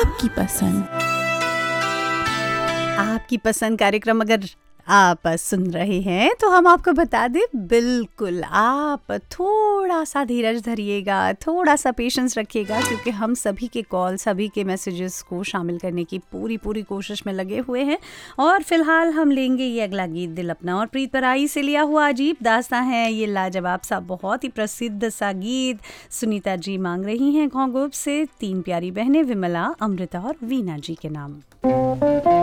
आपकी पसंद। आपकी पसंद कार्यक्रम अगर आप सुन रहे हैं तो हम आपको बता दें, बिल्कुल आप थोड़ा सा धीरज धरिएगा, थोड़ा सा पेशेंस रखिएगा, क्योंकि हम सभी के कॉल, सभी के मैसेजेस को शामिल करने की पूरी कोशिश में लगे हुए हैं। और फिलहाल हम लेंगे ये अगला गीत दिल अपना और प्रीत पराई से लिया हुआ अजीब दास्तां है। ये लाजवाब सा बहुत ही प्रसिद्ध सा गीत सुनीता जी मांग रही हैं घोंगुप से 3 प्यारी बहनें विमला, अमृता और वीना जी के नाम।